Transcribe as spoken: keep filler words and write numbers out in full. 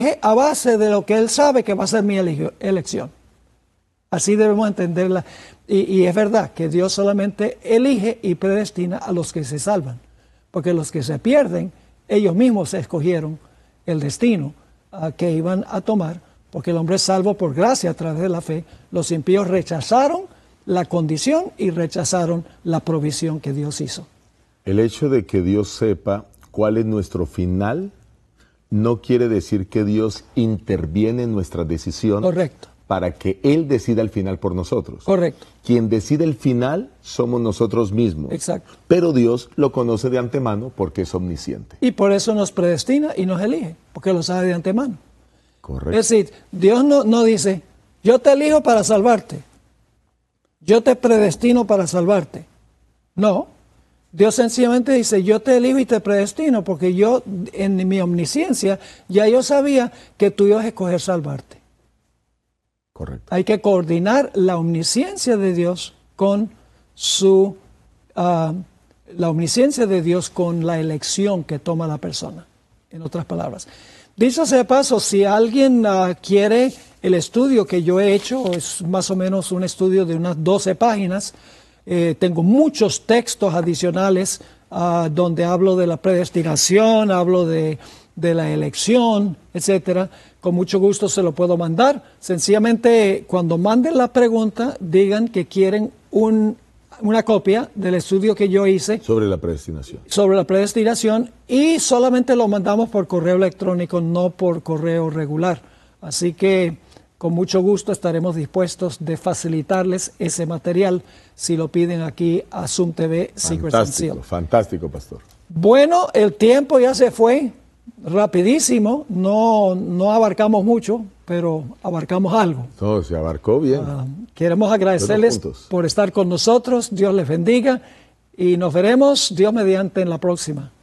a base de lo que Él sabe que va a ser mi elección. Así debemos entenderla. Y, y es verdad que Dios solamente elige y predestina a los que se salvan. Porque los que se pierden, ellos mismos escogieron el destino uh, que iban a tomar. Porque el hombre es salvo por gracia a través de la fe. Los impíos rechazaron la condición y rechazaron la provisión que Dios hizo. El hecho de que Dios sepa cuál es nuestro final no quiere decir que Dios interviene en nuestra decisión. Correcto. Para que Él decida el final por nosotros. Correcto. Quien decide el final somos nosotros mismos. Exacto. Pero Dios lo conoce de antemano porque es omnisciente. Y por eso nos predestina y nos elige, porque lo sabe de antemano. Correcto. Es decir, Dios no, no dice, yo te elijo para salvarte. Yo te predestino para salvarte. No. Dios sencillamente dice, yo te elijo y te predestino, porque yo, en mi omnisciencia, ya yo sabía que tú ibas a escoger salvarte. Correcto. Hay que coordinar la omnisciencia de Dios con su, uh, la omnisciencia de Dios con la elección que toma la persona. En otras palabras. Dicho sea de paso, si alguien uh, quiere el estudio que yo he hecho, es más o menos un estudio de unas doce páginas. Eh, tengo muchos textos adicionales uh, donde hablo de la predestinación, hablo de, de la elección, etcétera. Con mucho gusto se lo puedo mandar. Sencillamente, cuando manden la pregunta, digan que quieren un, una copia del estudio que yo hice. Sobre la predestinación. Sobre la predestinación, y solamente lo mandamos por correo electrónico, no por correo regular. Así que, con mucho gusto estaremos dispuestos de facilitarles ese material si lo piden aquí a Zoom T V Secrets and Seal. Fantástico, fantástico, pastor. Bueno, el tiempo ya se fue. Rapidísimo, no, no abarcamos mucho, pero abarcamos algo. No, se abarcó bien. Uh, queremos agradecerles por estar con nosotros, Dios les bendiga y nos veremos, Dios mediante, en la próxima.